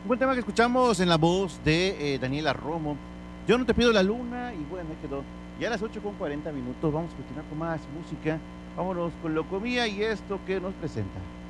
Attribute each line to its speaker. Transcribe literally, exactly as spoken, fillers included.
Speaker 1: Un buen tema que escuchamos en la voz de eh, Daniela Romo. Yo no te pido la luna y bueno, ahí quedó. Ya a las ocho con cuarenta minutos vamos a continuar con más música. Vámonos con Locomía y esto que nos presenta.